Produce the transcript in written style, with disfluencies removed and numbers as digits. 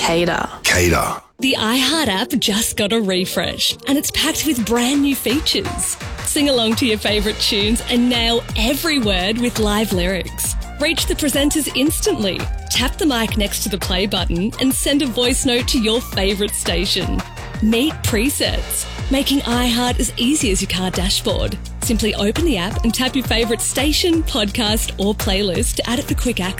Cater. Cater. The iHeart app just got a refresh and it's packed with brand new features. Sing along to your favourite tunes and nail every word with live lyrics. Reach the presenters instantly. Tap the mic next to the play button and send a voice note to your favourite station. Meet presets, making iHeart as easy as your car dashboard. Simply open the app and tap your favourite station, podcast or playlist to add it for quick access.